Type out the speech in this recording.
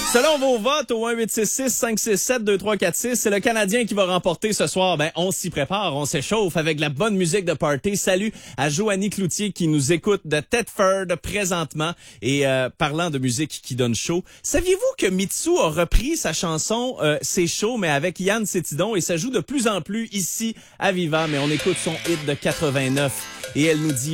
Selon vos votes au 1-866-567-2346, c'est le Canadien qui va remporter ce soir. Ben, on s'y prépare, on s'échauffe avec la bonne musique de party. Salut à Joanie Cloutier qui nous écoute de Thetford présentement. Et parlant de musique qui donne chaud, saviez-vous que Mitsou a repris sa chanson C'est chaud, mais avec Yann Sétidon, et ça joue de plus en plus ici à Viva. Mais on écoute son hit de 89 et elle nous dit